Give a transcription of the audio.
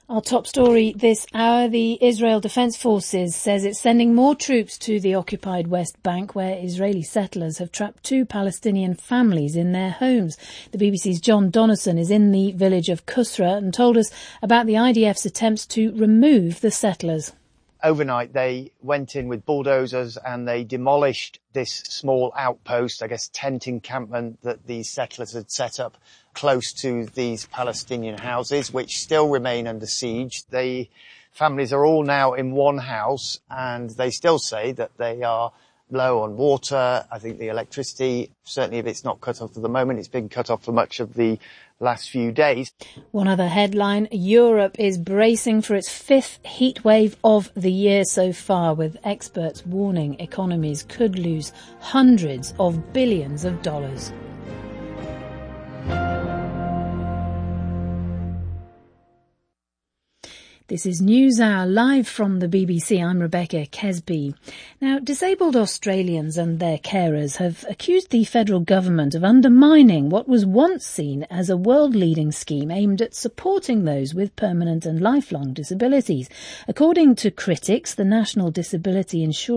Our top story this hour, the Israel Defense Forces says it's sending more troops to the occupied West Bank, where Israeli settlers have trapped 2 Palestinian families in their homes. The BBC's John Donnison is in the village of Kusra and told us about the IDF's attempts to remove the settlers. Overnight, they went in with bulldozers and they demolished this small outpost, I guess tent encampment that these settlers had set up close to these Palestinian houses, which still remain under siege. The families are all now in one house and they still say that they are low on water. I think the electricity, certainly if it's not cut off at the moment, it's been cut off for much of the last few days. One other headline, Europe is bracing for its 5th heat wave of the year so far, with experts warning economies could lose hundreds of billions of dollars. This is NewsHour, live from the BBC. I'm Rebecca Kesby. Now, disabled Australians and their carers have accused the federal government of undermining what was once seen as a world-leading scheme aimed at supporting those with permanent and lifelong disabilities. According to critics, the National Disability Insurance